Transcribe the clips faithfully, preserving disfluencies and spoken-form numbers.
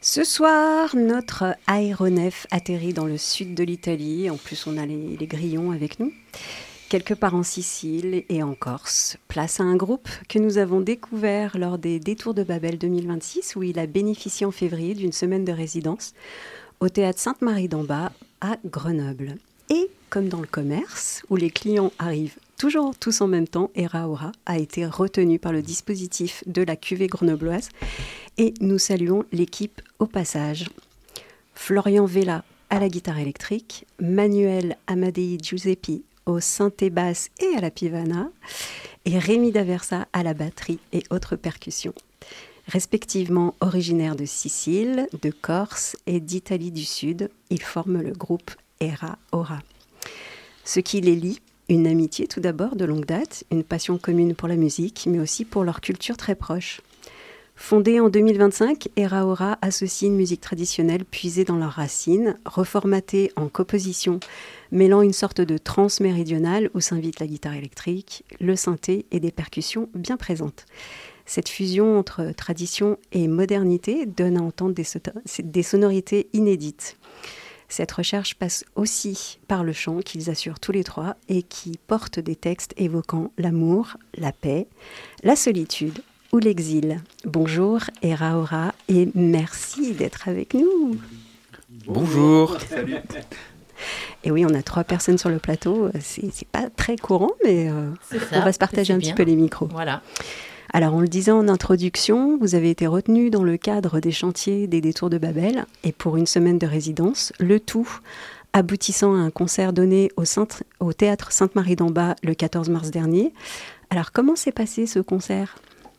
Ce soir, notre aéronef atterrit dans le sud de l'Italie. En plus, on a les, les grillons avec nous. Quelque part en Sicile et en Corse. Place à un groupe que nous avons découvert lors des Détours de Babel deux mille vingt-six, où il a bénéficié en février d'une semaine de résidence au théâtre Sainte-Marie-d'en-Bas à Grenoble. Et comme dans le commerce, où les clients arrivent toujours tous en même temps, Era Ora a été retenu par le dispositif de la cuvée grenobloise. Et nous saluons l'équipe au passage. Florian Vella à la guitare électrique, Manuel Amadei Giuseppi au synthé basse et à la pivana, et Rémi D'Aversa à la batterie et autres percussions. Respectivement originaires de Sicile, de Corse et d'Italie du Sud, ils forment le groupe Era Ora. Ce qui les lie, une amitié tout d'abord de longue date, une passion commune pour la musique, mais aussi pour leur culture très proche. Fondée en deux mille vingt-cinq, Era Ora associe une musique traditionnelle puisée dans leurs racines, reformatée en composition, mêlant une sorte de trance méridionale où s'invite la guitare électrique, le synthé et des percussions bien présentes. Cette fusion entre tradition et modernité donne à entendre des, so- des sonorités inédites. Cette recherche passe aussi par le chant qu'ils assurent tous les trois et qui porte des textes évoquant l'amour, la paix, la solitude ou l'exil. Bonjour Era Ora et merci d'être avec nous. Bonjour. Salut. Et oui, on a trois personnes sur le plateau, c'est, c'est pas très courant, mais euh, ça, on va se partager un bien. petit peu les micros. Voilà. Alors, on le disait en introduction, vous avez été retenu dans le cadre des chantiers des Détours de Babel et pour une semaine de résidence, le tout aboutissant à un concert donné au, Sainte, au théâtre Sainte-Marie-d'en-Bas le quatorze mars dernier. Alors, comment s'est passé ce concert ?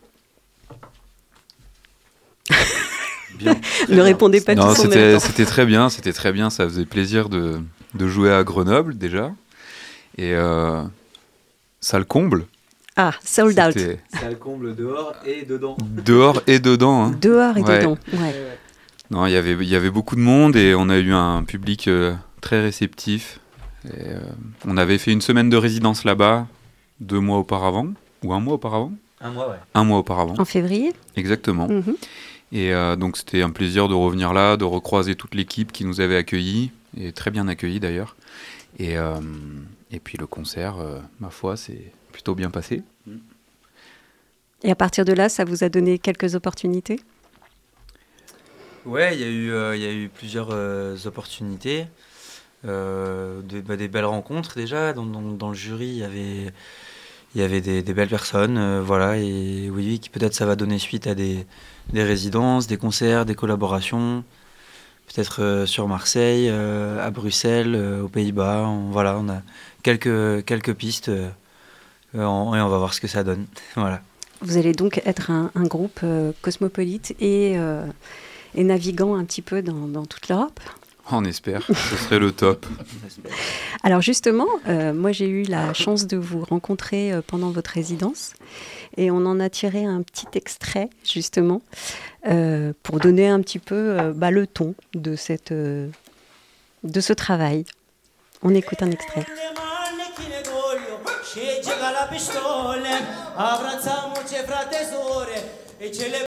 Bien. Ne bien. Répondez pas non, tous en c'était, même temps. C'était très bien, c'était très bien. Ça faisait plaisir de, de jouer à Grenoble déjà. Et euh, ça le comble. Ah, sold c'était... out. Ça le comble dehors et dedans. Dehors et dedans. Hein. Dehors et ouais. dedans, ouais. Non, il y avait, il y avait beaucoup de monde et on a eu un public euh, très réceptif. Et, euh, on avait fait une semaine de résidence là-bas, deux mois auparavant, ou un mois auparavant. Un mois, ouais. Un mois auparavant. En février. Exactement. Mm-hmm. Et euh, donc c'était un plaisir de revenir là, de recroiser toute l'équipe qui nous avait accueillis, et très bien accueillis d'ailleurs. Et, euh, et puis le concert, euh, ma foi, c'est plutôt bien passé. Et à partir de là, ça vous a donné quelques opportunités ? Ouais, il y a eu, euh, y a eu plusieurs euh, opportunités, euh, de, bah, des belles rencontres déjà. Dans, dans, dans le jury, il y avait, y avait des, des belles personnes, euh, voilà. Et oui, qui peut-être ça va donner suite à des, des résidences, des concerts, des collaborations. Peut-être euh, sur Marseille, euh, à Bruxelles, euh, aux Pays-Bas. On, voilà, on a quelques, quelques pistes euh, en, et on va voir ce que ça donne. Voilà. Vous allez donc être un, un groupe euh, cosmopolite et, euh, et naviguant un petit peu dans, dans toute l'Europe ? On espère, ce serait le top. Alors justement, euh, moi j'ai eu la chance de vous rencontrer euh, pendant votre résidence et on en a tiré un petit extrait justement euh, pour donner un petit peu euh, bah, le ton de, cette, euh, de ce travail. On écoute un extrait.